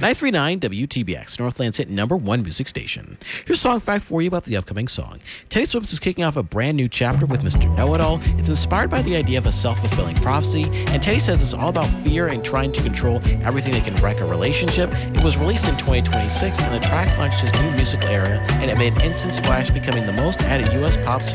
939 WTBX, Northland's hit #1 music station. Here's a song fact for you about the upcoming song. Teddy Swims is kicking off a brand new chapter with Mr. Know-It-All. It's inspired by the idea of a self-fulfilling prophecy, and Teddy says it's all about fear and trying to control everything that can wreck a relationship. It was released in 2026, and the track launched his new musical era, and it made an instant splash, becoming the most added U.S. pop song